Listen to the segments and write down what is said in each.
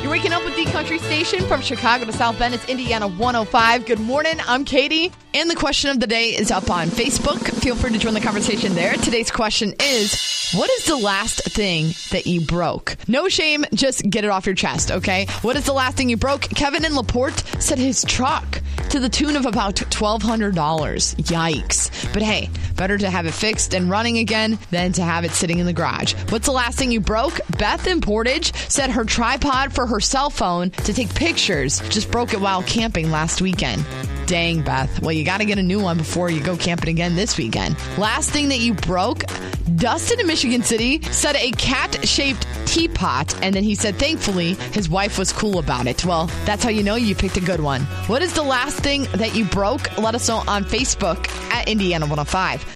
You're waking up with the Country Station from Chicago to South Bend. It's Indiana 105. Good morning. I'm Katie. And the question of the day is up on Facebook. Feel free to join the conversation there. Today's question is, what is the last thing that you broke? No shame. Just get it off your chest, okay? What is the last thing you broke? Kevin in LaPorte said his truck to the tune of about $1,200. Yikes. But hey, better to have it fixed and running again than to have it sitting in the garage. What's the last thing you broke? Beth in Portage said her tripod for her cell phone to take pictures just broke it while camping last weekend. Dang, Beth. Well, you got to get a new one before you go camping again this weekend. Last thing that you broke, Dustin in Michigan City said a cat-shaped teapot, and then he said, thankfully, his wife was cool about it. Well, that's how you know you picked a good one. What is the last thing that you broke? Let us know on Facebook at Indiana 105.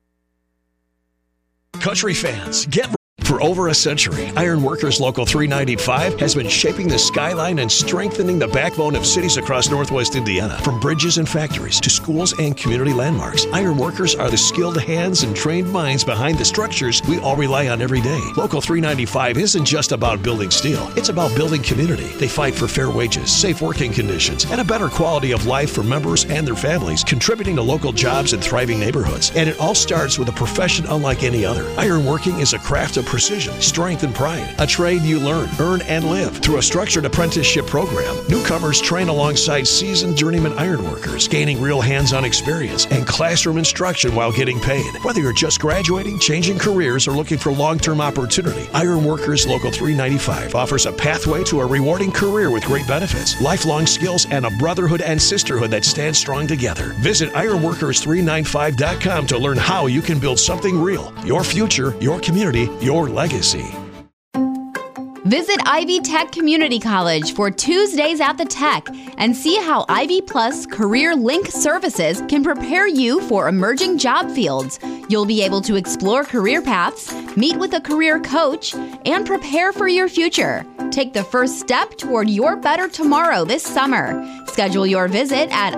Country fans, get for over a century, Iron Workers Local 395 has been shaping the skyline and strengthening the backbone of cities across Northwest Indiana. From bridges and factories to schools and community landmarks, Iron Workers are the skilled hands and trained minds behind the structures we all rely on every day. Local 395 isn't just about building steel. It's about building community. They fight for fair wages, safe working conditions, and a better quality of life for members and their families, contributing to local jobs and thriving neighborhoods. And it all starts with a profession unlike any other. Ironworking is a craft of precision, strength, and pride. A trade you learn, earn, and live through a structured apprenticeship program. Newcomers train alongside seasoned journeyman ironworkers, gaining real hands-on experience and classroom instruction while getting paid. Whether you're just graduating, changing careers, or looking for long-term opportunity, Ironworkers Local 395 offers a pathway to a rewarding career with great benefits, lifelong skills, and a brotherhood and sisterhood that stand strong together. Visit ironworkers395.com to learn how you can build something real. Your future, your community, your legacy. Visit Ivy Tech Community College for Tuesdays at the Tech and see how Ivy Plus Career Link services can prepare you for emerging job fields. You'll be able to explore career paths, meet with a career coach, and prepare for your future. Take the first step toward your better tomorrow this summer. Schedule your visit at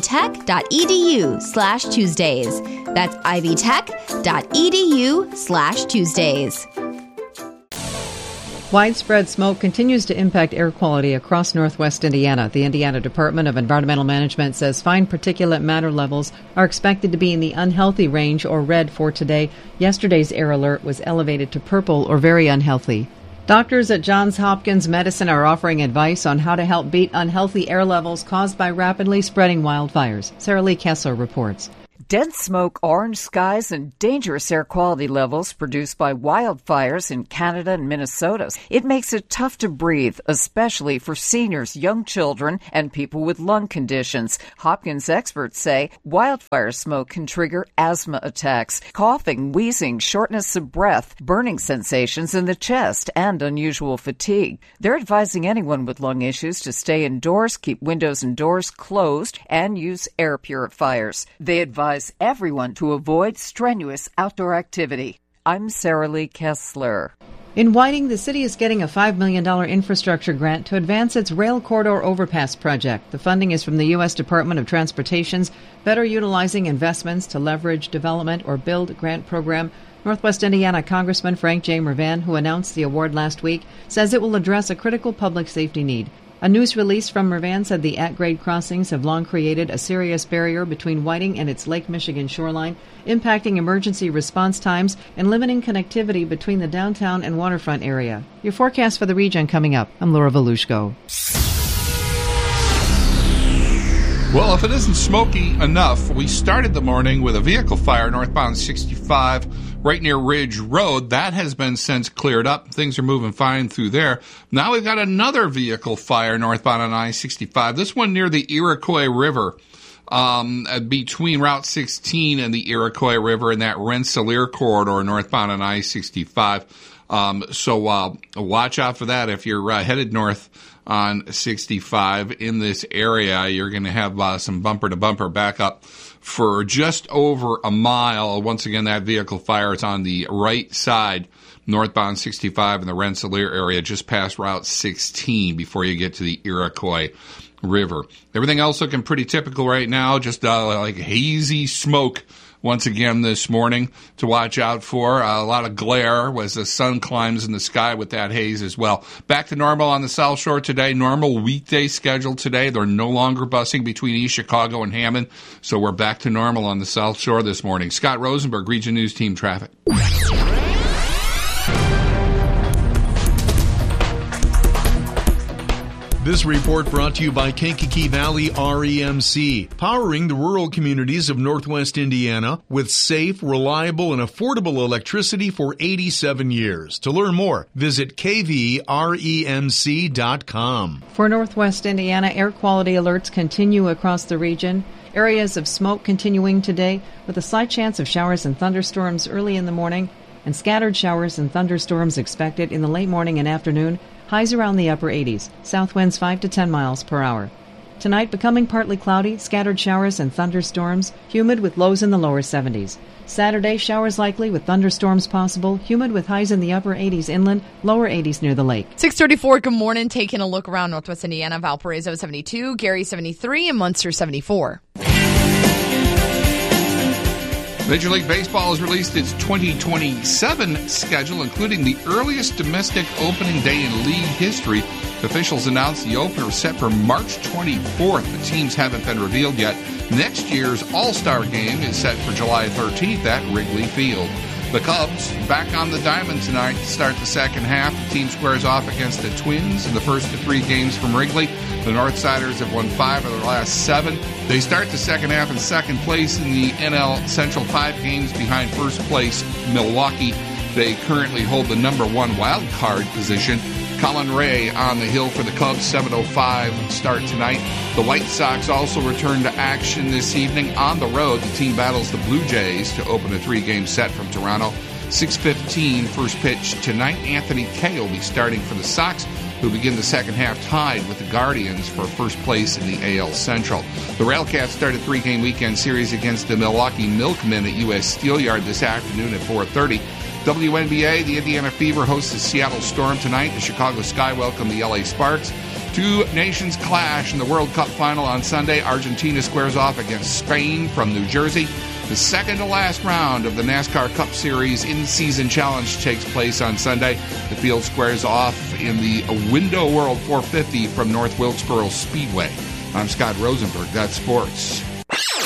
ivytech.edu/Tuesdays. That's ivytech.edu/Tuesdays. Widespread smoke continues to impact air quality across Northwest Indiana. The Indiana Department of Environmental Management says fine particulate matter levels are expected to be in the unhealthy range or red for today. Yesterday's air alert was elevated to purple or very unhealthy. Doctors at Johns Hopkins Medicine are offering advice on how to help beat unhealthy air levels caused by rapidly spreading wildfires. Sarah Lee Kessler reports. Dense smoke, orange skies, and dangerous air quality levels produced by wildfires in Canada and Minnesota. It makes it tough to breathe, especially for seniors, young children, and people with lung conditions. Hopkins experts say wildfire smoke can trigger asthma attacks, coughing, wheezing, shortness of breath, burning sensations in the chest, and unusual fatigue. They're advising anyone with lung issues to stay indoors, keep windows and doors closed, and use air purifiers. They advise everyone to avoid strenuous outdoor activity. I'm Sarah Lee Kessler. In Whiting, the city is getting a $5 million infrastructure grant to advance its rail corridor overpass project. The funding is from the U.S. Department of Transportation's Better Utilizing Investments to Leverage Development or Build grant program. Northwest Indiana Congressman Frank J. Mervan, who announced the award last week, says it will address a critical public safety need. A news release from Mervan said the at-grade crossings have long created a serious barrier between Whiting and its Lake Michigan shoreline, impacting emergency response times and limiting connectivity between the downtown and waterfront area. Your forecast for the region coming up. I'm Laura Volushko. Well, if it isn't smoky enough, we started the morning with a vehicle fire northbound 65 right near Ridge Road. That has been since cleared up. Things are moving fine through there. Now we've got another vehicle fire northbound on I-65, this one near the Iroquois River, between Route 16 and the Iroquois River in that Rensselaer corridor northbound on I-65. So watch out for that. If you're headed north on 65 in this area, you're going to have some bumper-to-bumper backup for just over a mile. Once again, that vehicle fire is on the right side, northbound 65 in the Rensselaer area, just past Route 16 before you get to the Iroquois River. Everything else looking pretty typical right now, just like hazy smoke once again this morning to watch out for. A lot of glare as the sun climbs in the sky with that haze as well. Back to normal on the South Shore today. Normal weekday schedule today. They're no longer busing between East Chicago and Hammond, so we're back to normal on the South Shore this morning. Scott Rosenberg, Region News Team Traffic. This report brought to you by Kankakee Valley REMC, powering the rural communities of Northwest Indiana with safe, reliable, and affordable electricity for 87 years. To learn more, visit kvremc.com. For Northwest Indiana, air quality alerts continue across the region. Areas of smoke continuing today with a slight chance of showers and thunderstorms early in the morning and scattered showers and thunderstorms expected in the late morning and afternoon. Highs around the upper 80s. South winds 5 to 10 miles per hour. Tonight, becoming partly cloudy, scattered showers and thunderstorms, humid with lows in the lower 70s. Saturday, showers likely with thunderstorms possible, humid with highs in the upper 80s inland, lower 80s near the lake. 6:34, good morning. Taking a look around Northwest Indiana, Valparaiso 72, Gary 73, and Munster 74. Major League Baseball has released its 2027 schedule, including the earliest domestic opening day in league history. Officials announced the opener is set for March 24th. The teams haven't been revealed yet. Next year's All-Star game is set for July 13th at Wrigley Field. The Cubs back on the diamond tonight to start the second half. The team squares off against the Twins in the first of 3 games from Wrigley. The Northsiders have won 5 of their last 7. They start the second half in second place in the NL Central, 5 games behind first place Milwaukee. They currently hold the number 1 wild card position. Colin Ray on the hill for the Cubs, 7:05 start tonight. The White Sox also return to action this evening. On the road, the team battles the Blue Jays to open a 3-game set from Toronto. 6:15 first pitch tonight. Anthony Kay will be starting for the Sox, who begin the second half tied with the Guardians for first place in the AL Central. The Railcats start a 3-game weekend series against the Milwaukee Milkmen at U.S. Steelyard this afternoon at 4:30. WNBA, the Indiana Fever hosts the Seattle Storm tonight. The Chicago Sky welcome the LA Sparks. 2 nations clash in the World Cup final on Sunday. Argentina squares off against Spain from New Jersey. The second to last round of the NASCAR Cup Series in-season challenge takes place on Sunday. The field squares off in the Window World 450 from North Wilkesboro Speedway. I'm Scott Rosenberg. That's sports.